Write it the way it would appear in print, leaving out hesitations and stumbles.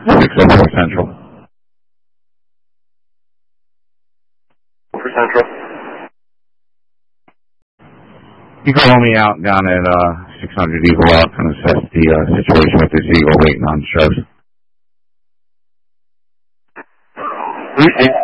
604 Central. For Central. You can roll me out down at 600 Eagle Rock and assess the situation with this Eagle waiting on shows.